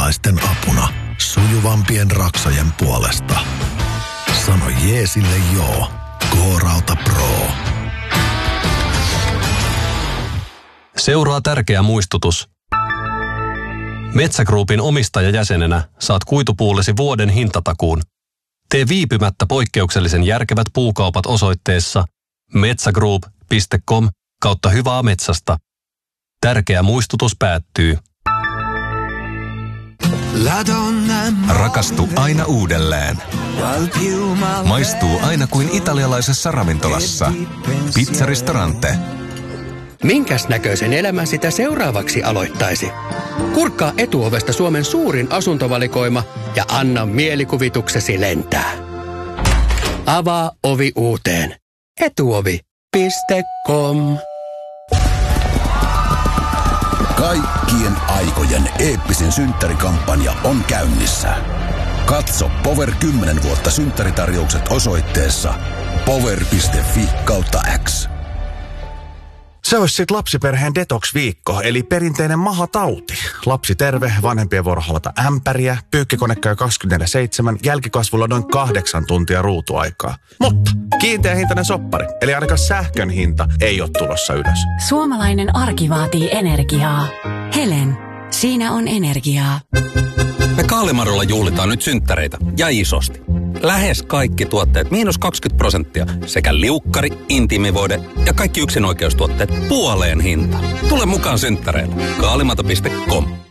kansalaisten apuna sujuvampien raksojen puolesta. Sano jeesille joo. K-Rauta Pro. Seuraa tärkeä muistutus. Metsä Groupin omistajajäsenenä saat kuitupuullesi vuoden hintatakuun. Tee viipymättä poikkeuksellisen järkevät puukaupat osoitteessa metsagroup.com/hyvää metsästä. Tärkeä muistutus päättyy. Rakastu aina uudelleen. Maistuu aina kuin italialaisessa ravintolassa. Pizzaristorante. Minkäs näköisen elämän sitä seuraavaksi aloittaisi? Kurkkaa Etuovesta Suomen suurin asuntovalikoima ja anna mielikuvituksesi lentää. Avaa ovi uuteen. Etuovi.com. Kaikkien aikojen eeppisin synttärikampanja on käynnissä. Katso Power 10 vuotta synttäritarjoukset osoitteessa power.fi/X. Se olisi sit lapsiperheen detox-viikko, eli perinteinen mahatauti. Lapsi terve, vanhempien vuoro halata ämpäriä, pyykkikone käy 24/7, jälkikasvulla noin 8 tuntia ruutuaikaa. Mutta kiinteä hintainen soppari, eli ainakaan sähkön hinta ei ole tulossa ylös. Suomalainen arki vaatii energiaa. Helen, siinä on energiaa. Me Kaalimarolla juhlitaan nyt synttäreitä ja isosti. Lähes kaikki tuotteet -20% sekä liukkari, intiimivoide ja kaikki yksinoikeustuotteet puoleen hintaan. Tule mukaan synttäreille. Kaalimato.com.